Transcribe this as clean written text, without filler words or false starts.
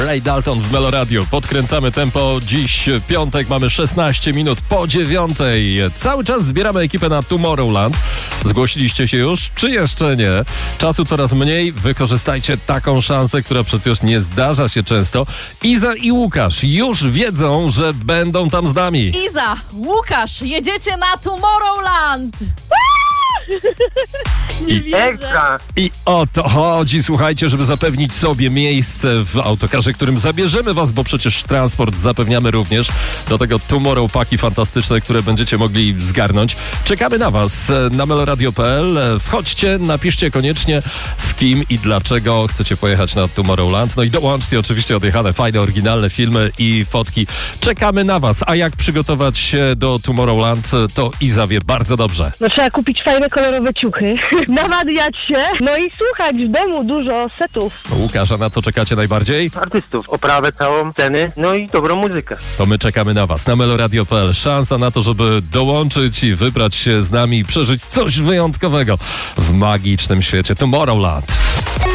Ray Dalton w Melo Radio. Podkręcamy tempo. Dziś piątek, mamy 16 minut po 9:00. Cały czas zbieramy ekipę na Tomorrowland. Zgłosiliście się już, czy jeszcze nie? Czasu coraz mniej. Wykorzystajcie taką szansę, która przecież nie zdarza się często. Iza i Łukasz już wiedzą, że będą tam z nami. Iza, Łukasz, jedziecie na Tomorrowland! Ekstra! I o to chodzi, słuchajcie, żeby zapewnić sobie miejsce w autokarze, którym zabierzemy was, bo przecież transport zapewniamy również. Do tego Tomorrow paki fantastyczne, które będziecie mogli zgarnąć. Czekamy na was na meloradio.pl. Wchodźcie, napiszcie koniecznie z kim i dlaczego chcecie pojechać na Tomorrowland. No i dołączcie oczywiście odjechane, fajne, oryginalne filmy i fotki. Czekamy na was. A jak przygotować się do Tomorrowland, to Iza wie bardzo dobrze. No trzeba kupić fajne, kolorowe ciuchy, nawadniać się, no i słuchać w domu dużo setów. Łukasz, a na co czekacie najbardziej? Artystów, oprawę całą, ceny, no i dobrą muzykę. To my czekamy na was na meloradio.pl. Szansa na to, żeby dołączyć i wybrać się z nami i przeżyć coś wyjątkowego w magicznym świecie Tomorrowland.